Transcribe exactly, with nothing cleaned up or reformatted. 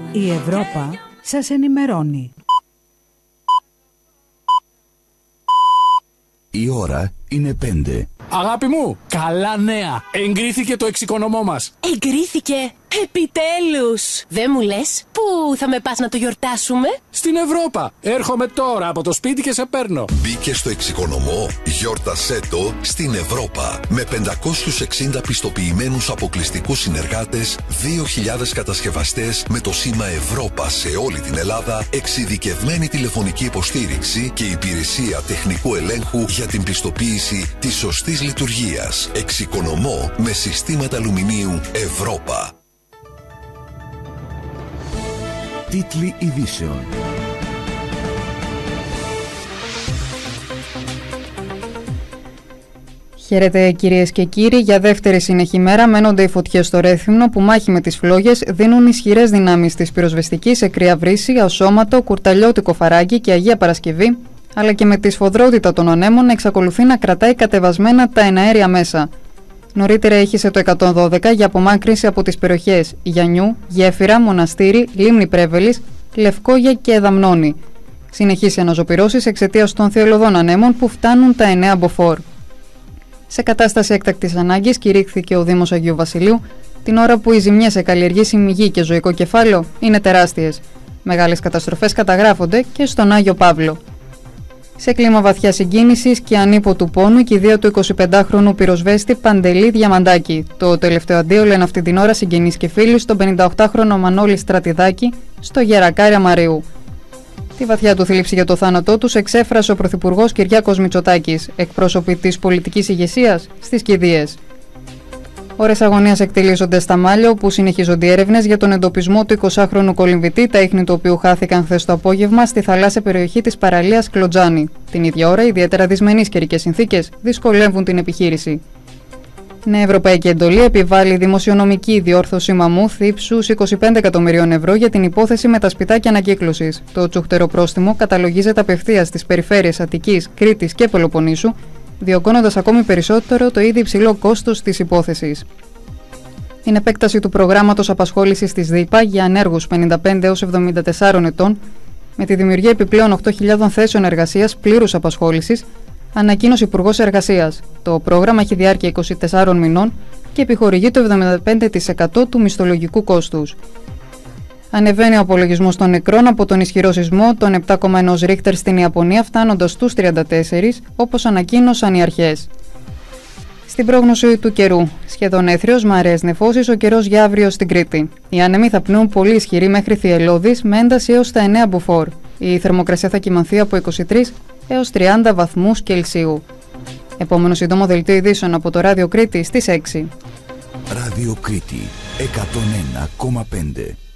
Η Ευρώπα σας ενημερώνει. Η ώρα είναι πέντε. Αγάπη μου, καλά νέα! Εγκρίθηκε το εξοικονομώ μας. Εγκρίθηκε! Επιτέλους! Δεν μου λες, πού θα με πας να το γιορτάσουμε? Στην Ευρώπα! Έρχομαι τώρα από το σπίτι και σε παίρνω. Μπήκε στο εξοικονομώ, γιόρτασέ το στην Ευρώπα. Με πεντακόσιους εξήντα πιστοποιημένους αποκλειστικούς συνεργάτες, δύο χιλιάδες κατασκευαστές με το σήμα Ευρώπα σε όλη την Ελλάδα, εξειδικευμένη τηλεφωνική υποστήριξη και υπηρεσία τεχνικού ελέγχου για την πιστοποίηση της σωστής λειτουργίας. Εξοικονομώ με συστήματα αλουμινίου Ευρώπα. Τίτλοι ειδήσεων. Χαίρετε κυρίες και κύριοι, για δεύτερη συνεχή μέρα μένονται οι φωτιές στο Ρέθυμνο που μάχη με τις φλόγες δίνουν ισχυρές δυνάμεις της πυροσβεστικής σε Κρύα Βρύση, Ασώματο, Κουρταλιώτικο Φαράγγι και Αγία Παρασκευή, αλλά και με τη σφοδρότητα των ανέμων να εξακολουθεί να κρατάει κατεβασμένα τα εναέρια μέσα. Νωρίτερα έχισε το εκατόν δώδεκα για απομάκρυνση από τις περιοχές Γιαννιού, Γέφυρα, Μοναστήρι, Λίμνη Πρέβελης, Λευκόγια και Δαμνώνη. Συνεχίσει αναζωπυρώσεις εξαιτίας των θειολωδών ανέμων που φτάνουν τα εννέα μποφόρ. Σε κατάσταση έκτακτης ανάγκης κηρύχθηκε ο Δήμος Αγίου Βασιλείου την ώρα που οι ζημιές σε καλλιεργήσιμη γη και ζωικό κεφάλαιο είναι τεράστιες. Μεγάλες καταστροφές καταγράφονται και στον Άγιο Παύλο. Σε κλίμα βαθιά συγκίνησης και ανίποτου πόνου, η κηδεία του εικοσιπεντάχρονου πυροσβέστη Παντελή Διαμαντάκη. Το τελευταίο αντίο λένε αυτή την ώρα συγγενείς και φίλοι στον πενηνταοκτάχρονο Μανώλη Στρατιδάκη στο Γερακάρια Μαριού. Τη βαθιά του θλίψη για το θάνατό τους εξέφρασε ο Πρωθυπουργός Κυριάκος Μητσοτάκης, εκπρόσωποι της πολιτικής ηγεσίας στις κηδείες. Ώρες αγωνίας εκτελήσονται στα Μάλια, όπου συνεχίζονται οι έρευνες για τον εντοπισμό του εικοσάχρονου κολυμβητή, τα ίχνη του οποίου χάθηκαν χθες το απόγευμα στη θαλάσσια περιοχή της παραλίας Κλωτζάνη. Την ίδια ώρα, ιδιαίτερα δυσμενείς καιρικές συνθήκες δυσκολεύουν την επιχείρηση. Νέα ευρωπαϊκή εντολή επιβάλλει δημοσιονομική διόρθωση μαμούθ ύψους είκοσι πέντε εκατομμυρίων ευρώ για την υπόθεση με τα σπιτάκια ανακύκλωσης. Το τσουχτερό πρόστιμο καταλογίζεται απευθείας στις περιφέρειες Αττικής, Κρήτης και Πελοποννήσου, διωγγώνοντας ακόμη περισσότερο το ήδη υψηλό κόστος της υπόθεσης. In επέκταση του προγράμματος απασχόλησης της ΔΥΠΑ για ανέργους πενήντα πέντε έως εβδομήντα τέσσερα ετών, με τη δημιουργία επιπλέον οκτώ χιλιάδων θέσεων εργασίας πλήρους απασχόλησης, ανακοίνωσε ο Υπουργός Εργασίας. Το πρόγραμμα έχει διάρκεια είκοσι τεσσάρων μηνών και επιχορηγεί το εβδομήντα πέντε τοις εκατό του μισθολογικού κόστους. Ανεβαίνει ο απολογισμός των νεκρών από τον ισχυρό σεισμό των επτά κόμμα ένα Ρίχτερ στην Ιαπωνία, φτάνοντας στους τριάντα τέσσερα, όπως ανακοίνωσαν οι αρχές. Στην πρόγνωση του καιρού, σχεδόν έθριος, μαρέες νεφώσεις, ο καιρός για αύριο στην Κρήτη. Οι άνεμοι θα πνέουν πολύ ισχυροί μέχρι θυελλώδης με ένταση έως τα εννέα μποφόρ. Η θερμοκρασία θα κυμανθεί από είκοσι τρεις έως τριάντα βαθμούς Κελσίου. Επόμενο σύντομο δελτίο ειδήσεων από το Ράδιο Κρήτη στις έξι. Ράδιο Κρήτη εκατόν ένα κόμμα πέντε.